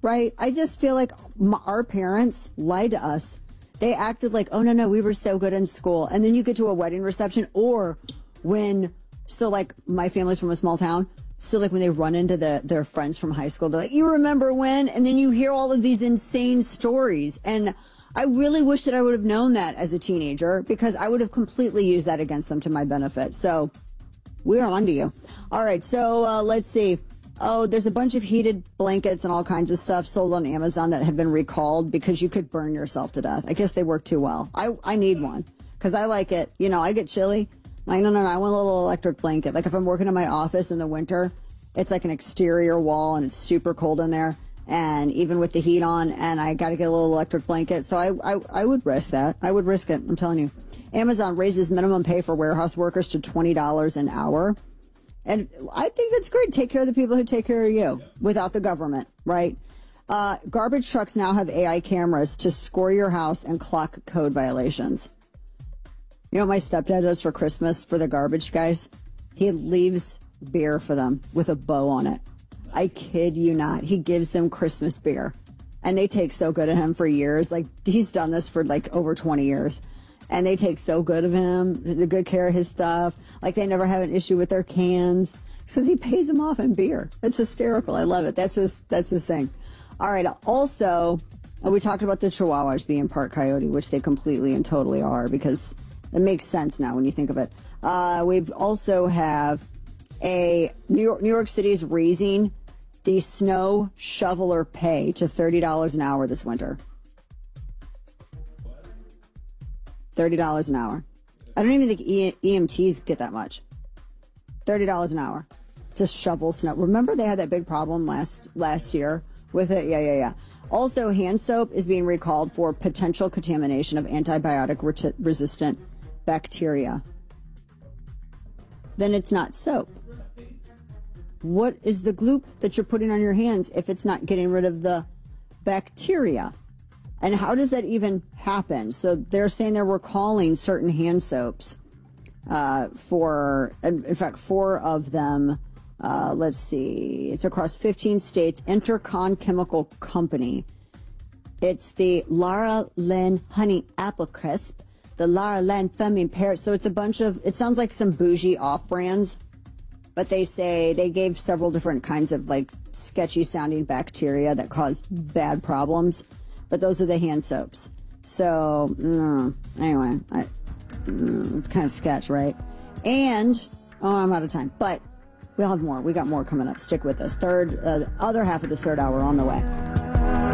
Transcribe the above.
right? I just feel like our parents lied to us. They acted like, oh, no, we were so good in school. And then you get to a wedding reception or like my family's from a small town. So like when they run into their friends from high school, they're like, you remember when? And then you hear all of these insane stories. And I really wish that I would have known that as a teenager because I would have completely used that against them to my benefit. So we're on to you. All right. So let's see. Oh, there's a bunch of heated blankets and all kinds of stuff sold on Amazon that have been recalled because you could burn yourself to death. I guess they work too well. I need one because I like it. You know, I get chilly. Like, no, I want a little electric blanket. Like if I'm working in my office in the winter, it's like an exterior wall and it's super cold in there. And even with the heat on, and I got to get a little electric blanket. So I would risk that. I would risk it. I'm telling you. Amazon raises minimum pay for warehouse workers to $20 an hour. And I think that's great. Take care of the people who take care of you without the government, right? Garbage trucks now have AI cameras to score your house and clock code violations. You know what my stepdad does for Christmas for the garbage guys? He leaves beer for them with a bow on it. I kid you not. He gives them Christmas beer. And they take so good of him for years. Like, he's done this for like over 20 years. And they take so good of him, the good care of his stuff. Like, they never have an issue with their cans because he pays them off in beer. It's hysterical. I love it. That's his thing. All right. Also, we talked about the Chihuahuas being part coyote, which they completely and totally are because it makes sense now when you think of it. We've also have New York City's raising the snow shoveler pay to $30 an hour this winter. $30 an hour. I don't even think EMTs get that much. $30 an hour to shovel snow. Remember they had that big problem last year with it? Yeah. Also, hand soap is being recalled for potential contamination of antibiotic resistant bacteria. Then it's not soap. What is the gloop that you're putting on your hands if it's not getting rid of the bacteria? And how does that even happen? So they're saying they're recalling certain hand soaps in fact, 4 of them. Let's see. It's across 15 states. Intercon Chemical Company. It's the Lara Lynn Honey Apple Crisp, the Lara Lynn Femme Pear. So it's a bunch of, it sounds like some bougie off-brands, but they say they gave several different kinds of like sketchy sounding bacteria that caused bad problems. But those are the hand soaps. So, anyway, it's kind of sketch, right? And, I'm out of time. But we'll have more. We got more coming up. Stick with us. The other half of this third hour on the way.